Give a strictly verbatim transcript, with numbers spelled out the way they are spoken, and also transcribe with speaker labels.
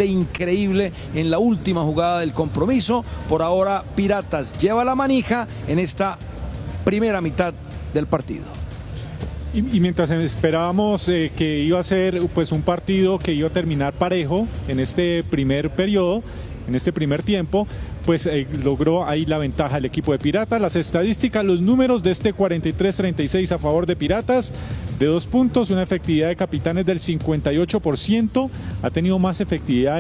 Speaker 1: increíble, increíble en la última jugada del compromiso. Por ahora Piratas lleva la manija en esta primera mitad del partido.
Speaker 2: Y, y mientras esperábamos eh, que iba a ser pues un partido que iba a terminar parejo en este primer periodo, en este primer tiempo, pues eh, logró ahí la ventaja el equipo de Piratas. Las estadísticas, los números de este cuarenta y tres treinta y seis a favor de Piratas, de dos puntos, una efectividad de Capitanes del cincuenta y ocho por ciento, ha tenido más efectividad